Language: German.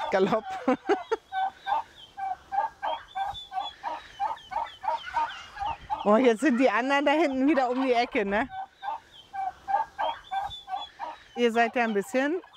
Galopp. Oh, jetzt sind die anderen da hinten wieder um die Ecke, ne? Ihr seid ja ein bisschen